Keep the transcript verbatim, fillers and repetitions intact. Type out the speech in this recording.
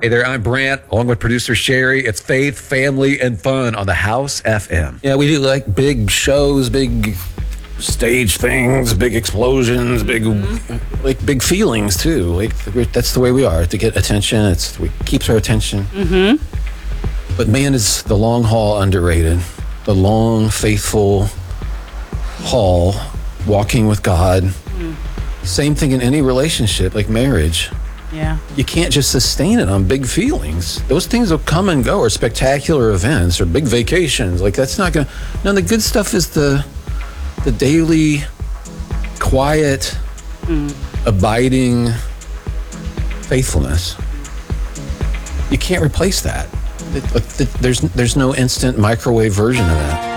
Hey there, I'm Brant, along with producer Sherry. It's faith, family, and fun on the House F M. Yeah, we do like big shows, big stage things, big explosions, big mm-hmm. like big feelings too. Like that's the way we are to get attention. It's it keeps our attention. Mm-hmm. But man, is the long haul underrated? The long, faithful haul, walking with God. Mm. Same thing in any relationship, like marriage. Yeah. You can't just sustain it on big feelings. Those things will come and go, or spectacular events, or big vacations. Like that's not gonna. No, the good stuff is the the daily, quiet, mm. abiding faithfulness. You can't replace that. It, it, there's there's no instant microwave version of that.